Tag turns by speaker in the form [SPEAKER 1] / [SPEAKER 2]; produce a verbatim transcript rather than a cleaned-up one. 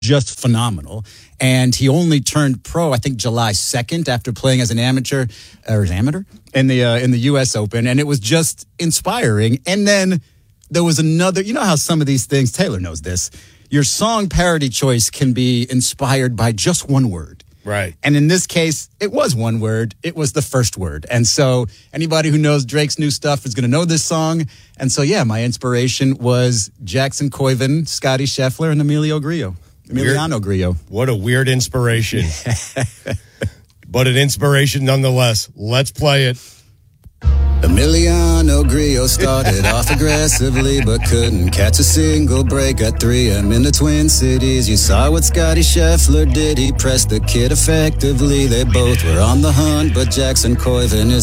[SPEAKER 1] just phenomenal. And he only turned pro, I think, July second after playing as an amateur, or as amateur, in the, uh, in the U S Open. And it was just inspiring. And then there was another, you know how some of these things, Taylor knows this, your song parody choice can be inspired by just one word.
[SPEAKER 2] Right.
[SPEAKER 1] And in this case, it was one word. It was the first word. And so anybody who knows Drake's new stuff is going to know this song. And so, yeah, my inspiration was Jackson Koivin, Scotty Scheffler, and Emilio Grillo. Emiliano weird. Grillo.
[SPEAKER 2] What a weird inspiration. But an inspiration nonetheless. Let's play it.
[SPEAKER 3] Emiliano Grillo started off aggressively, but couldn't catch a single break at three a.m. in the Twin Cities. You saw what Scotty Scheffler did. He pressed the kid effectively. They both were on the hunt, but Jackson Koivin is